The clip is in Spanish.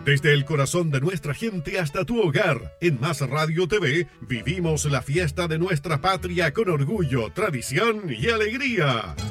Desde el corazón de nuestra gente hasta tu hogar, en Más Radio TV vivimos la fiesta de nuestra patria con orgullo, tradición y alegría.